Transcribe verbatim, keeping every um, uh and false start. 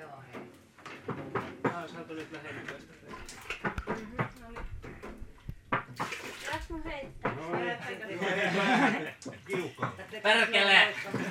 Joo, hei. Mä oon saatu nyt lähetettyä sitä. Mhm, no niin. Saaks mun heittää? No, Kiukaan. Perkele!